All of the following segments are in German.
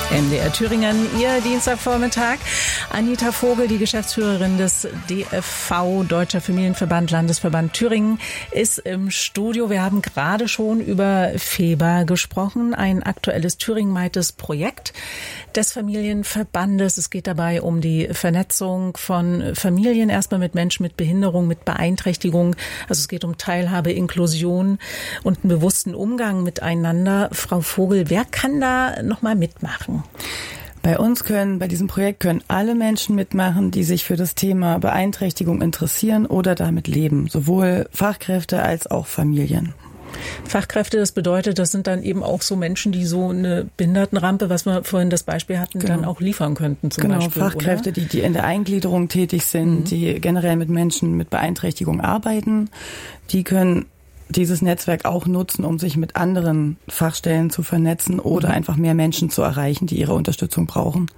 MDR Thüringen, Ihr Dienstagvormittag. Anita Vogel, die Geschäftsführerin des DFV, Deutscher Familienverband, Landesverband Thüringen, ist im Studio. Wir haben gerade schon über FEBA gesprochen, ein aktuelles thüringenweites Projekt des Familienverbandes. Es geht dabei um die Vernetzung von Familien, erstmal mit Menschen mit Behinderung, mit Beeinträchtigung. Also es geht um Teilhabe, Inklusion und einen bewussten Umgang miteinander. Frau Vogel, wer kann da nochmal mitmachen? Bei diesem Projekt können alle Menschen mitmachen, die sich für das Thema Beeinträchtigung interessieren oder damit leben, sowohl Fachkräfte als auch Familien. Fachkräfte, das bedeutet, das sind dann eben auch so Menschen, die so eine Behindertenrampe, was wir vorhin das Beispiel hatten, dann auch liefern könnten zum Beispiel. Genau, Fachkräfte, oder? die in der Eingliederung tätig sind, die generell mit Menschen mit Beeinträchtigung arbeiten, die können dieses Netzwerk auch nutzen, um sich mit anderen Fachstellen zu vernetzen oder einfach mehr Menschen zu erreichen, die ihre Unterstützung brauchen.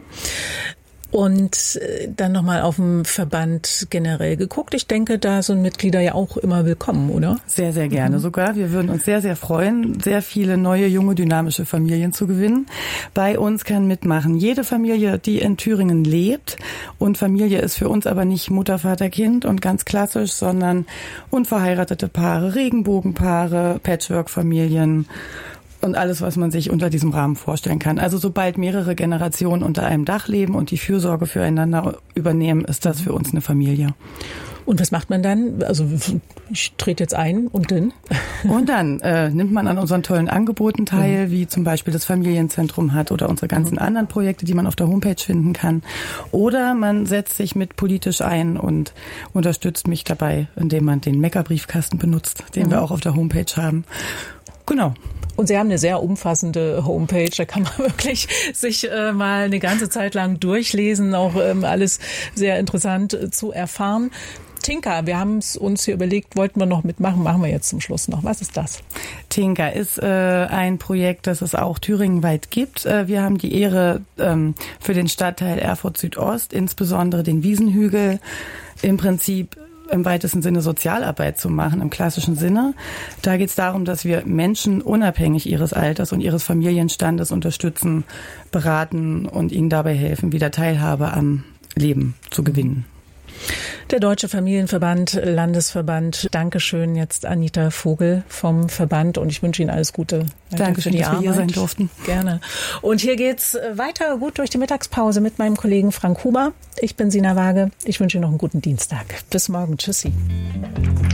Und dann nochmal auf den Verband generell geguckt. Ich denke, da sind Mitglieder ja auch immer willkommen, oder? Sehr, sehr gerne sogar. Wir würden uns sehr, sehr freuen, sehr viele neue, junge, dynamische Familien zu gewinnen. Bei uns kann mitmachen jede Familie, die in Thüringen lebt. Und Familie ist für uns aber nicht Mutter, Vater, Kind und ganz klassisch, sondern unverheiratete Paare, Regenbogenpaare, Patchwork-Familien und alles, was man sich unter diesem Rahmen vorstellen kann. Also sobald mehrere Generationen unter einem Dach leben und die Fürsorge füreinander übernehmen, ist das für uns eine Familie. Und was macht man dann? Also ich trete jetzt ein und dann? Und dann nimmt man an unseren tollen Angeboten teil, wie zum Beispiel das Familienzentrum hat oder unsere ganzen anderen Projekte, die man auf der Homepage finden kann. Oder man setzt sich mit politisch ein und unterstützt mich dabei, indem man den Meckerbriefkasten benutzt, den wir auch auf der Homepage haben. Genau. Und Sie haben eine sehr umfassende Homepage, da kann man wirklich sich mal eine ganze Zeit lang durchlesen, auch alles sehr interessant zu erfahren. Tinka, wir haben es uns hier überlegt, wollten wir noch mitmachen, machen wir jetzt zum Schluss noch. Was ist das? Tinka ist ein Projekt, das es auch thüringenweit gibt. Wir haben die Ehre, für den Stadtteil Erfurt Südost, insbesondere den Wiesenhügel, im Prinzip im weitesten Sinne Sozialarbeit zu machen, im klassischen Sinne. Da geht es darum, dass wir Menschen unabhängig ihres Alters und ihres Familienstandes unterstützen, beraten und ihnen dabei helfen, wieder Teilhabe am Leben zu gewinnen. Der Deutsche Familienverband, Landesverband. Dankeschön jetzt Anita Vogel vom Verband und ich wünsche Ihnen alles Gute. Dankeschön, dass wir hier sein durften. Gerne. Und hier geht's weiter gut durch die Mittagspause mit meinem Kollegen Frank Huber. Ich bin Sina Waage. Ich wünsche Ihnen noch einen guten Dienstag. Bis morgen. Tschüssi.